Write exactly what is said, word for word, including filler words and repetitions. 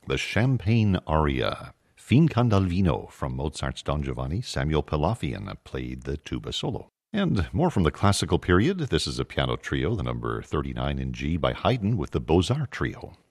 the Champagne Aria. Fincandalvino from Mozart's Don Giovanni. Samuel Pelafian played the tuba solo. And more from the classical period. This is a piano trio, the number thirty-nine in G by Haydn with the Beaux-Arts Trio.